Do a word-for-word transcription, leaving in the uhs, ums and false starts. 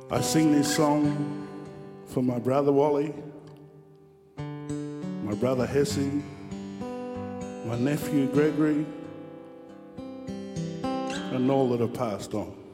I sing this song for my brother Wally, my brother Hesse, my nephew Gregory, and all that have passed on.